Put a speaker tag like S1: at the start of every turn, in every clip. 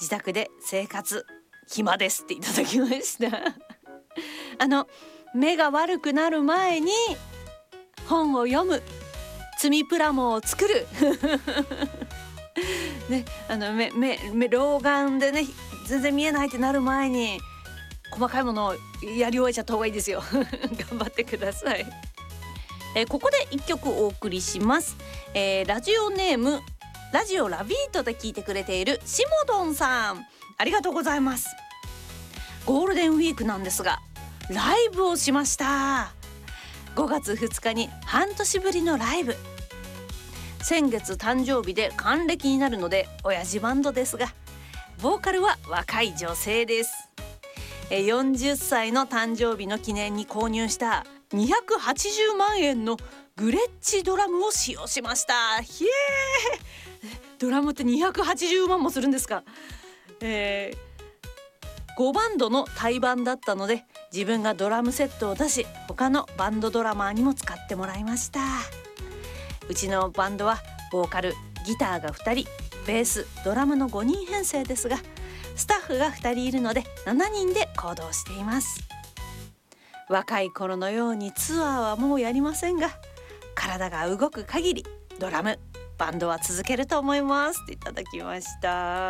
S1: 自宅で生活暇ですっていただきました目が悪くなる前に本を読む、積みプラモを作るね、老眼でね全然見えないってなる前に細かいものをやり終えちゃった方がいいですよ頑張ってください。ここで1曲お送りします。ラジオネームラジオラビートで聞いてくれているしもどんさん、ありがとうございます。ゴールデンウィークなんですがライブをしました。5月2日に半年ぶりのライブ。先月誕生日で還暦になるので親父バンドですが、ボーカルは若い女性です。40歳の誕生日の記念に購入した280万円のグレッチドラムを使用しました。ひえー、ドラムって280万もするんですか。5バンドの対バンだったので自分がドラムセットを出し、他のバンドドラマーにも使ってもらいました。うちのバンドはボーカル、ギターが2人、ベース、ドラムの5人編成ですが、スタッフが2人いるので7人で行動しています。若い頃のようにツアーはもうやりませんが、体が動く限りドラム、バンドは続けると思いますっていただきました。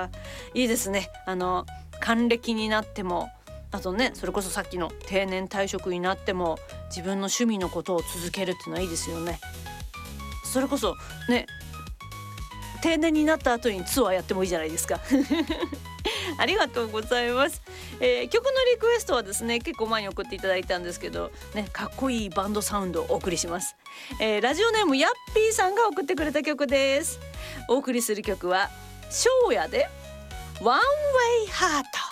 S1: いいですね。還暦になっても、あとね、それこそさっきの定年退職になっても自分の趣味のことを続けるっていうのはいいですよね。それこそね、定年になった後にツアーやってもいいじゃないですかありがとうございます。曲のリクエストはですね、結構前に送っていただいたんですけどね、かっこいいバンドサウンドをお送りします。ラジオネームヤッピーさんが送ってくれた曲です。お送りする曲はショーヤでワンウェイハート。